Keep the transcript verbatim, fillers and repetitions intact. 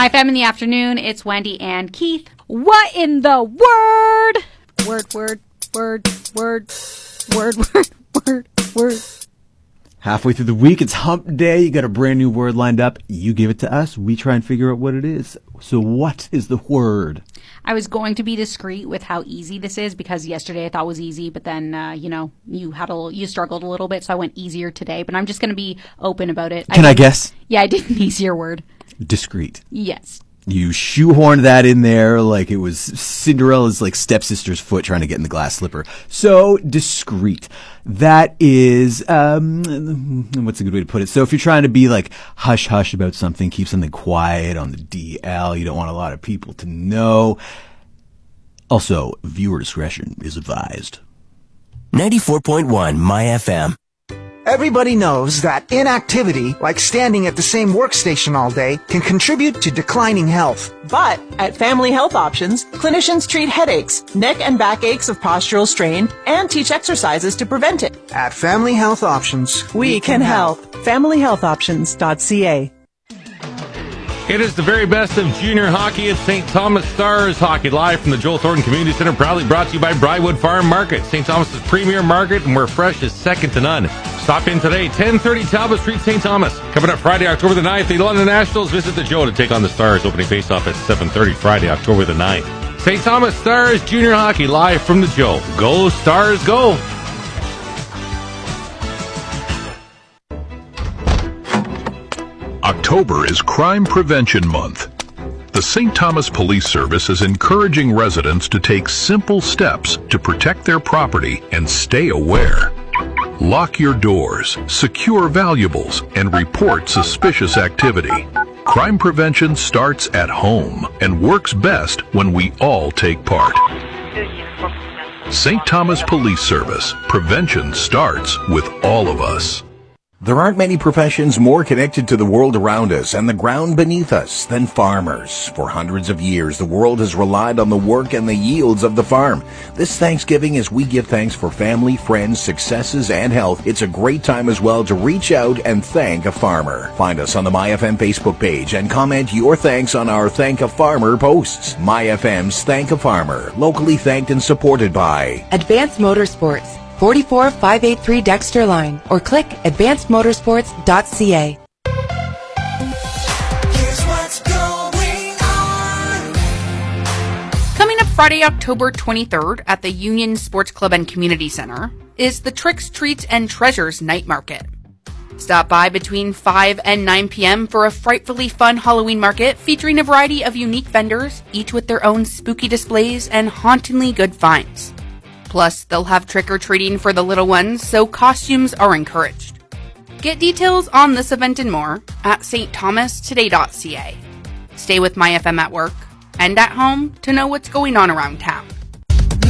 My Fam in the afternoon, it's Wendy and Keith. What in the word? Word, word, word, word, word, word, word, word. Halfway through the week, it's hump day. You got a brand new word lined up. You give it to us. We try and figure out what it is. So what is the word? I was going to be discreet with how easy this is because yesterday I thought was easy, but then, uh, you know, you had a little, you struggled a little bit, so I went easier today. But I'm just going to be open about it. Can I, I guess? Yeah, I did an easier word. Discreet. Yes. You shoehorned that in there like it was Cinderella's like stepsister's foot trying to get in the glass slipper. So discreet. That is, um, what's a good way to put it? So if you're trying to be like hush hush about something, keep something quiet on the D L, you don't want a lot of people to know. Also, viewer discretion is advised. ninety-four point one My F M. Everybody knows that inactivity, like standing at the same workstation all day, can contribute to declining health. But at Family Health Options, clinicians treat headaches, neck and back aches of postural strain, and teach exercises to prevent it. At Family Health Options, we, we can, can help. help. family health options dot c a. It is the very best of junior hockey at Saint Thomas Stars Hockey, live from the Joel Thornton Community Center, proudly brought to you by Briarwood Farm Market, Saint Thomas's premier market, and where fresh is second to none. Stop in today, ten thirty Talbot Street, Saint Thomas. Coming up Friday, October the ninth, the London Nationals visit the Joe to take on the Stars, opening face-off at seven thirty Friday, October the ninth. Saint Thomas Stars Junior Hockey, live from the Joe. Go Stars, go! October is Crime Prevention Month. The Saint Thomas Police Service is encouraging residents to take simple steps to protect their property and stay aware. Lock your doors, secure valuables, and report suspicious activity. Crime prevention starts at home and works best when we all take part. Saint Thomas Police Service. Prevention starts with all of us. There aren't many professions more connected to the world around us and the ground beneath us than farmers. For hundreds of years, the world has relied on the work and the yields of the farm. This Thanksgiving, as we give thanks for family, friends, successes, and health, it's a great time as well to reach out and thank a farmer. Find us on the MyFM Facebook page and comment your thanks on our Thank a Farmer posts. MyFM's Thank a Farmer, locally thanked and supported by Advanced Motorsports, forty-four five eighty-three Dexter Line, or click advanced motorsports dot c a. Coming up Friday, October twenty-third at the Union Sports Club and Community Center is the Tricks, Treats, and Treasures Night Market. Stop by between five and nine p.m. for a frightfully fun Halloween market featuring a variety of unique vendors, each with their own spooky displays and hauntingly good finds. Plus, they'll have trick-or-treating for the little ones, so costumes are encouraged. Get details on this event and more at s t thomas today dot c a. Stay with MyFM at work and at home to know what's going on around town.